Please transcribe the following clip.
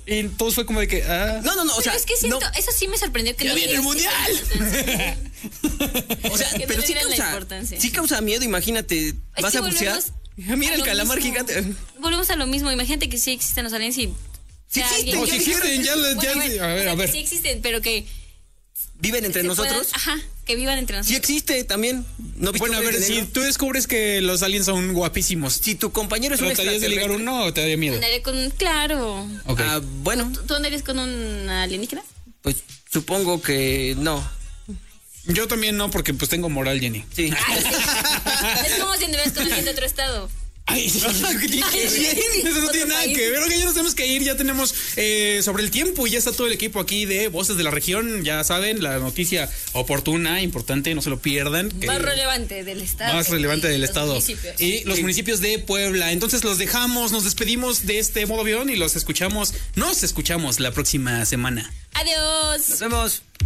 Y todos fue como de que, No, o sea, es que siento, eso sí me sorprendió que ¡Ya no viene el mundial! O sea, Que no pero le dieran la importancia. sí causa miedo, imagínate, Es vas que a bucear. Mira el calamar gigante. Volvemos a lo mismo, imagínate que sí existen los aliens y... Sí existen, no, sí existen, a ver. Sí existen, pero que... ¿Viven entre nosotros? Que vivan entre nosotros. Sí existe también. ¿No viste Bueno, a ver, Hombre de si Negro? tú descubres que los aliens son guapísimos, Si tu compañero es un ¿tratarías de ligar extraterrestre. uno o te daría miedo? Andaré con... Claro. Ok. Bueno, ¿Tú andarías con un alienígena? pues supongo que no. Yo también no, porque pues tengo moral, Jenny. Sí. Ay, sí. Es como si anduvieras con alguien de otro estado. Ay, eso no tiene nada que ver. Oiga, ya nos tenemos que ir, ya tenemos sobre el tiempo y ya está todo el equipo aquí de Voces de la Región. Ya saben, la noticia oportuna, importante, no se lo pierdan. Más relevante del estado. Más relevante del estado. Municipios. Y los municipios de Puebla. Entonces los dejamos, nos despedimos de este modo avión y nos escuchamos la próxima semana. Adiós. Nos vemos.